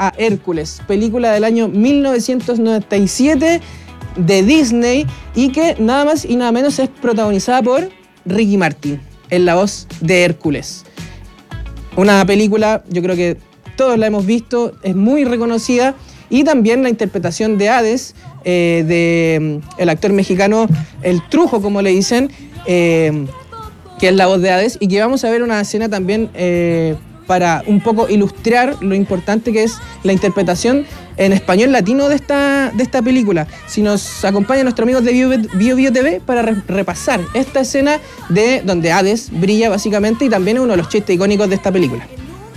a Hércules, película del año 1997 de Disney y que nada más y nada menos es protagonizada por Ricky Martin en la voz de Hércules. Una película, yo creo que todos la hemos visto, es muy reconocida, y también la interpretación de Hades, de el actor mexicano El Trujo, como le dicen, que es la voz de Hades, y que vamos a ver una escena también para un poco ilustrar lo importante que es la interpretación en español latino de esta película. Si nos acompañan nuestros amigos de Bio TV para repasar esta escena de donde Hades brilla básicamente y también es uno de los chistes icónicos de esta película.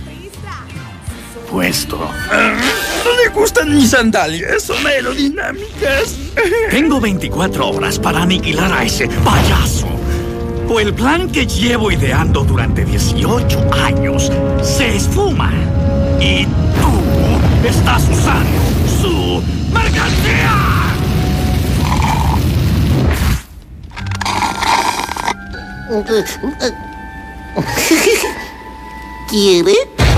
Puesto. ¿No le gustan mis sandalias? Son aerodinámicas. Tengo 24 horas para aniquilar a ese payaso. O el plan que llevo ideando durante 18 años se esfuma. Y tú estás usando su mercancía. ¿Quiere?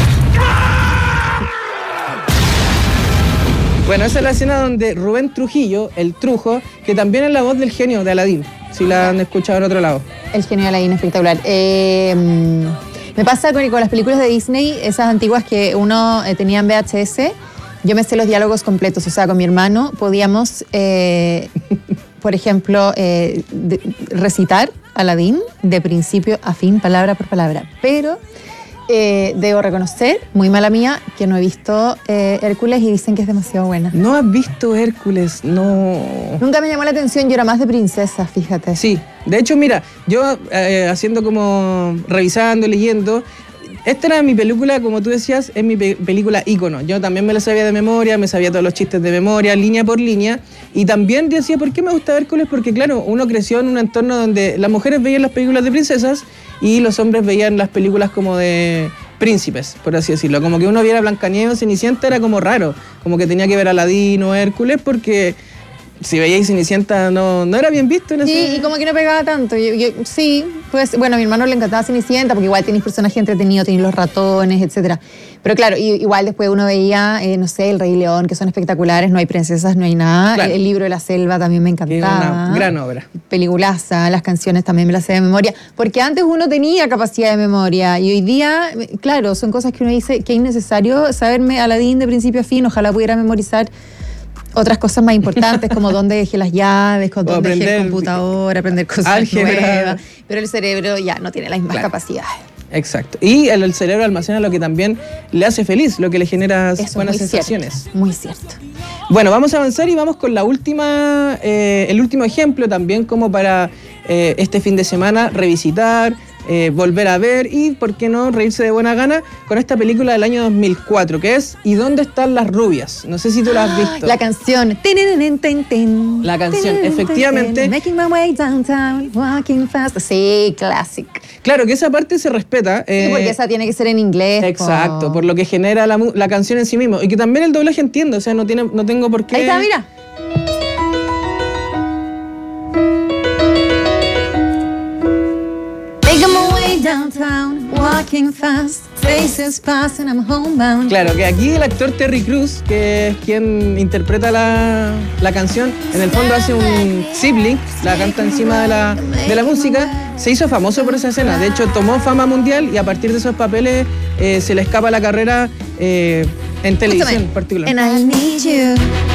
Bueno, esa es la escena donde Rubén Trujillo, el Trujo, que también es la voz del genio de Aladín, si la han escuchado en otro lado. El genio de Aladín, espectacular. Me pasa con las películas de Disney, esas antiguas que uno tenía en VHS, yo me sé los diálogos completos, o sea, con mi hermano podíamos, por ejemplo, recitar Aladín de principio a fin, palabra por palabra, pero debo reconocer, muy mala mía, que no he visto Hércules y dicen que es demasiado buena. ¿No has visto Hércules? No. Nunca me llamó la atención, yo era más de princesa, fíjate. Sí, de hecho, mira, yo haciendo como, revisando, leyendo, esta era mi película, como tú decías, es mi película ícono. Yo también me la sabía de memoria, me sabía todos los chistes de memoria, línea por línea, y también decía, ¿por qué me gusta Hércules? Porque claro, uno creció en un entorno donde las mujeres veían las películas de princesas y los hombres veían las películas como de príncipes, por así decirlo. Como que uno viera Blancanieves o Cenicienta era como raro, como que tenía que ver a Aladín o Hércules porque si veíais Cenicienta no era bien visto en ese... Sí, y como que no pegaba tanto. Sí, pues, bueno, a mi hermano le encantaba Cenicienta porque igual tenéis personajes entretenidos, tenéis los ratones, etcétera. Pero claro, igual después uno veía, no sé, El Rey León, que son espectaculares, no hay princesas, no hay nada. Claro. El libro de la selva también me encantaba. Una gran obra. Peliculaza, las canciones también me las sé de memoria. Porque antes uno tenía capacidad de memoria y hoy día, claro, son cosas que uno dice que es innecesario saberme Aladín de principio a fin, ojalá pudiera memorizar otras cosas más importantes, como dónde dejé las llaves, dónde dejé el computador, aprender cosas nuevas. Pero el cerebro ya no tiene las mismas capacidades. Exacto. Y el cerebro almacena lo que también le hace feliz, lo que le genera buenas sensaciones. Cierto, muy cierto. Bueno, vamos a avanzar y vamos con la última, el último ejemplo también como para este fin de semana revisitar, volver a ver y, ¿por qué no, reírse de buena gana con esta película del año 2004, que es ¿Y dónde están las rubias? No sé si tú la has visto. La canción. La canción, efectivamente. Making my way downtown, walking fast. Sí, clásico. Claro, que esa parte se respeta. Sí, porque esa tiene que ser en inglés. Exacto, por lo que genera la canción en sí mismo. Y que también el doblaje entiendo, o sea, no tengo por qué... Ahí está, mira. Downtown, walking fast, faces pass and I'm homebound. Claro, que aquí el actor Terry Crews, que es quien interpreta la canción, en el fondo hace un sibling, la canta encima de la música, se hizo famoso por esa escena, de hecho tomó fama mundial y a partir de esos papeles se le escapa la carrera en televisión en particular. And I need you.